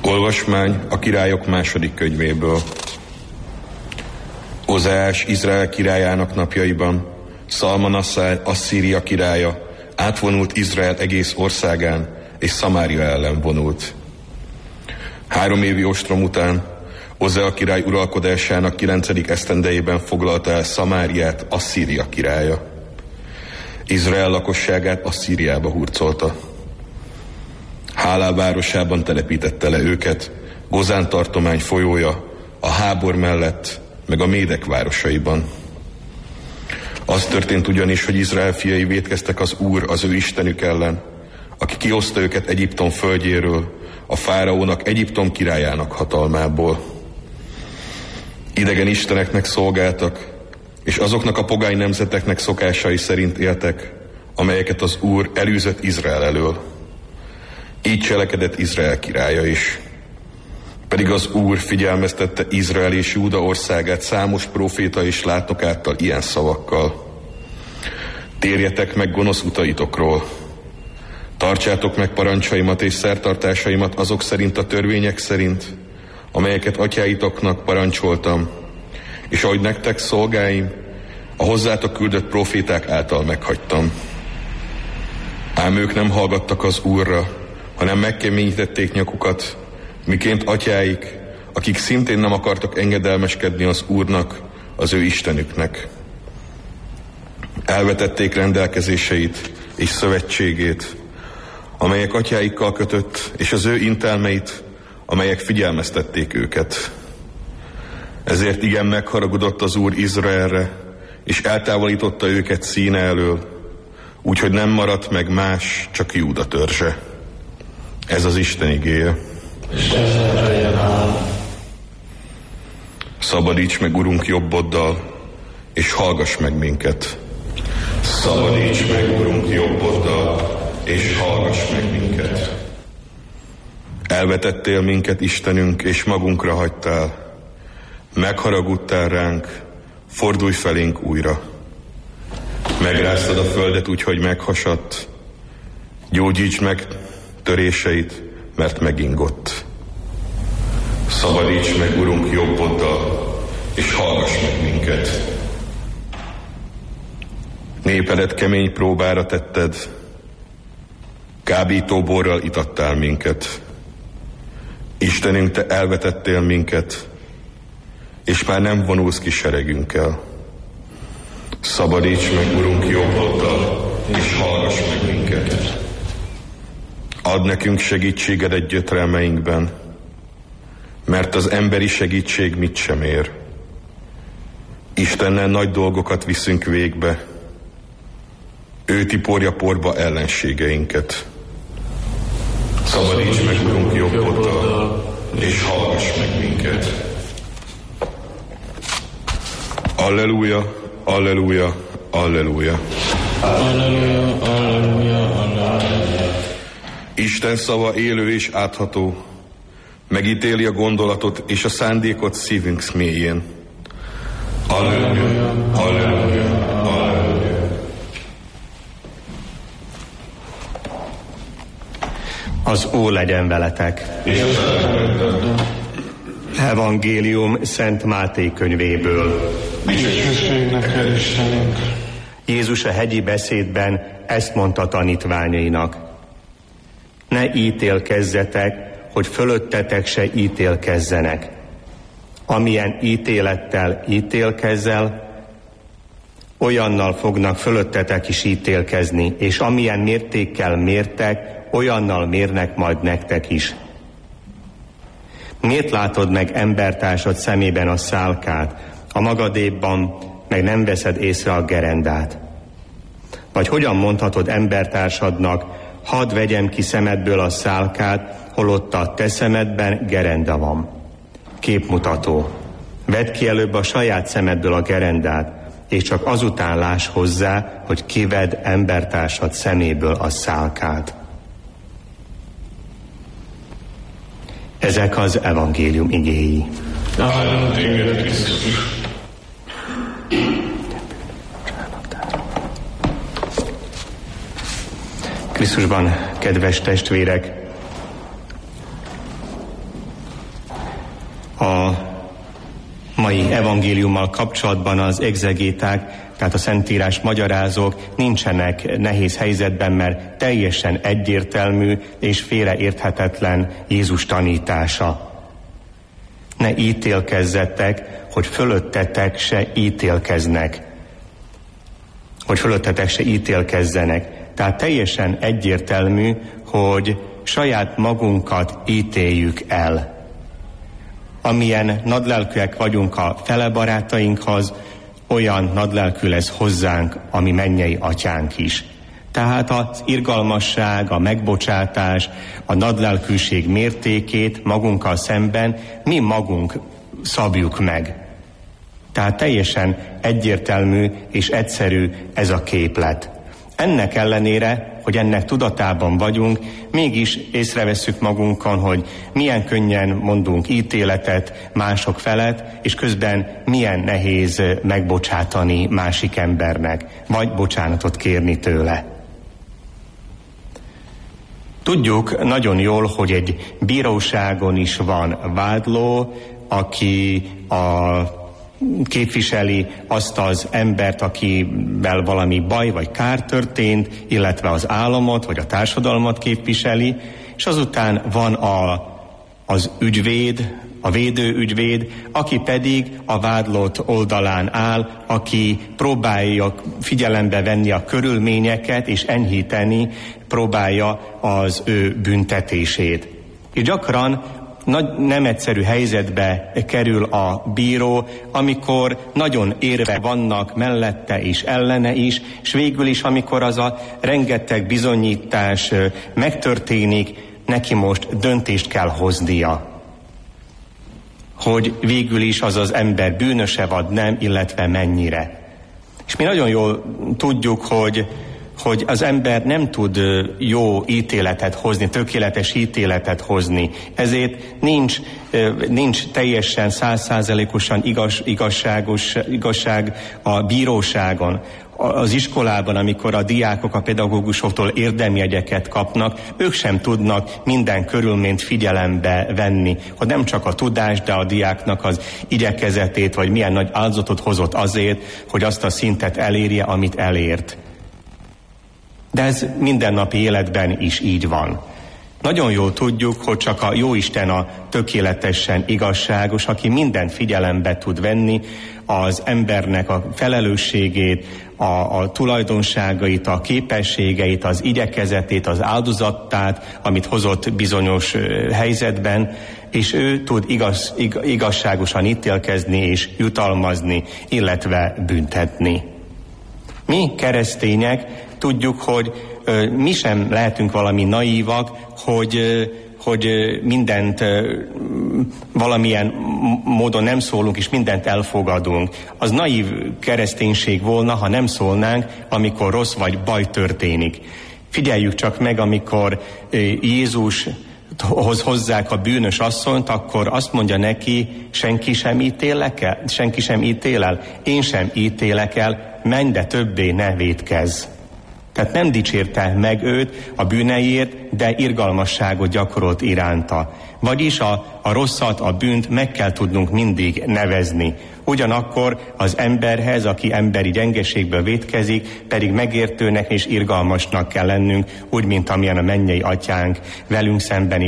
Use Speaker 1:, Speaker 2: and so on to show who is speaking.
Speaker 1: Olvasmány a Királyok második könyvéből. Ozeás Izrael királyának napjaiban Szalmanasszár Asszíria királya átvonult Izrael egész országán, és Szamária ellen vonult. 3 évi ostrom után Ozea király uralkodásának 9. esztendejében foglalta el Szamáriát Asszíria királya. Izrael lakosságát Asszíriába hurcolta. Hálá városában telepítette le őket, Gozán tartomány folyója, a Hábor mellett, meg a Médek városaiban. Az történt ugyanis, hogy Izrael fiai vétkeztek az Úr, az ő Istenük ellen, aki kihozta őket Egyiptom földjéről, a fáraónak, Egyiptom királyának hatalmából. Idegen isteneknek szolgáltak, és azoknak a pogány nemzeteknek szokásai szerint éltek, amelyeket az Úr elűzött Izrael elől. Így cselekedett Izrael királya is. Pedig az Úr figyelmeztette Izrael és Júda országát számos próféta és látnok által ilyen szavakkal. Térjetek meg gonosz utaitokról. Tartsátok meg parancsaimat és szertartásaimat azok szerint a törvények szerint, amelyeket atyáitoknak parancsoltam, és ahogy nektek szolgáim, a hozzátok küldött proféták által meghagytam. Ám ők nem hallgattak az Úrra, hanem megkeményítették nyakukat, miként atyáik, akik szintén nem akartak engedelmeskedni az Úrnak, az ő Istenüknek. Elvetették rendelkezéseit és szövetségét, amelyek atyáikkal kötött, és az ő intelmeit, amelyek figyelmeztették őket. Ezért igen megharagudott az Úr Izraelre, és eltávolította őket színe elől, úgyhogy nem maradt meg más, csak Júda törzse. Ez az Isten igéje. Szabadíts meg, Urunk, jobboddal, és hallgass meg minket. Szabadíts meg, Urunk, jobboddal, és hallgass meg minket. Elvetettél minket, Istenünk, és magunkra hagytál. Megharagudtál ránk, fordulj felénk újra. Megráztad a földet úgy, hogy meghasadt. Gyógyíts meg töréseit, mert megingott. Szabadíts meg, Urunk, jobboddal, és hallgass meg minket. Népedet kemény próbára tetted, kábítóborral itattál minket. Istenünk, te elvetettél minket, és már nem vonulsz ki seregünkkel. Szabadíts meg, Urunk, jobboddal, és hallgass meg minket. Add nekünk segítségedet gyötrelmeinkben, mert az emberi segítség mit sem ér. Istennel nagy dolgokat viszünk végbe, ő tiporja porba ellenségeinket. Szabadíts meg, Urunk, jobboddal, és hallgass meg minket. Alleluja, alleluja, alleluja.
Speaker 2: Alleluja, alleluja, alleluja.
Speaker 1: Isten szava élő és átható, megítéli a gondolatot és a szándékot szívünk mélyén. Alleluja, alleluja, alleluja.
Speaker 3: Az Úr legyen veletek. Evangélium Szent Máté könyvéből.
Speaker 2: Dicsőség neked, Istenünk.
Speaker 3: Jézus a hegyi beszédben ezt mondta tanítványainak. Ne ítélkezzetek, hogy fölöttetek se ítélkezzenek. Amilyen ítélettel ítélkezzel, olyannal fognak fölöttetek is ítélkezni, és amilyen mértékkel mértek, olyannal mérnek majd nektek is. Miért látod meg embertársad szemében a szálkát, a magadéban meg nem veszed észre a gerendát? Vagy hogyan mondhatod embertársadnak, hadd vegyem ki szemedből a szálkát, holott a te szemedben gerenda van? Képmutató. Vedd ki előbb a saját szemedből a gerendát, és csak azután láss hozzá, hogy kivedd embertársad szeméből a szálkát. Ezek az evangélium igéi.
Speaker 2: Áldom téged, Krisztus.
Speaker 3: Krisztusban, kedves testvérek, A mai evangéliummal kapcsolatban az egzegéták, tehát a Szentírás magyarázók nincsenek nehéz helyzetben, mert teljesen egyértelmű és félreérthetetlen Jézus tanítása. Ne ítélkezzetek, hogy fölöttetek se ítélkeznek. Hogy fölöttetek se ítélkezzenek. Tehát teljesen egyértelmű, hogy saját magunkat ítéljük el. Amilyen nadlelkűek vagyunk a fele barátainkhoz, olyan nadlelkű lesz hozzánk a mi mennyei atyánk is. Tehát az irgalmasság, a megbocsátás, a nadlelkűség mértékét magunkkal szemben mi magunk szabjuk meg. Tehát teljesen egyértelmű és egyszerű ez a képlet. Ennek ellenére, hogy ennek tudatában vagyunk, mégis észrevesszük magunkon, hogy milyen könnyen mondunk ítéletet mások felett, és közben milyen nehéz megbocsátani másik embernek, vagy bocsánatot kérni tőle. Tudjuk nagyon jól, hogy egy bíróságon is van vádló, aki képviseli azt az embert, akivel valami baj vagy kár történt, illetve az államot vagy a társadalmat képviseli, és azután van az ügyvéd, a védőügyvéd, aki pedig a vádlott oldalán áll, aki próbálja figyelembe venni a körülményeket és enyhíteni próbálja az ő büntetését. És gyakran nem egyszerű helyzetbe kerül a bíró, amikor nagyon érve vannak mellette és ellene is, és végül is, amikor az a rengeteg bizonyítás megtörténik, neki most döntést kell hoznia, hogy végül is az az ember bűnöse vagy nem, illetve mennyire. És mi nagyon jól tudjuk, hogy az ember nem tud jó ítéletet hozni, tökéletes ítéletet hozni. Ezért nincs teljesen 100%-osan igazság a bíróságon. Az iskolában, amikor a diákok a pedagógusoktól érdemjegyeket kapnak, ők sem tudnak minden körülményt figyelembe venni, hogy nem csak a tudás, de a diáknak az igyekezetét, vagy milyen nagy áldozatot hozott azért, hogy azt a szintet elérje, amit elért. De ez mindennapi életben is így van. Nagyon jól tudjuk, hogy csak a Jóisten a tökéletesen igazságos, aki mindent figyelembe tud venni, az embernek a felelősségét, a tulajdonságait, a képességeit, az igyekezetét, az áldozatát, amit hozott bizonyos helyzetben, és ő tud igazságosan ítélkezni és jutalmazni, illetve büntetni. Mi keresztények tudjuk, hogy mi sem lehetünk valami naívak, hogy mindent valamilyen módon nem szólunk, és mindent elfogadunk. Az naív kereszténység volna, ha nem szólnánk, amikor rossz vagy baj történik. Figyeljük csak meg, amikor Jézushoz hozzák a bűnös asszonyt, akkor azt mondja neki, senki sem ítél el, én sem ítélek el, menj, de többé ne vétkezz. Tehát nem dicsérte meg őt a bűneiért, de irgalmasságot gyakorolt iránta. Vagyis a rosszat, a bűnt meg kell tudnunk mindig nevezni. Ugyanakkor az emberhez, aki emberi gyengeségből vétkezik, pedig megértőnek és irgalmasnak kell lennünk, úgy, mint amilyen a mennyei atyánk velünk szemben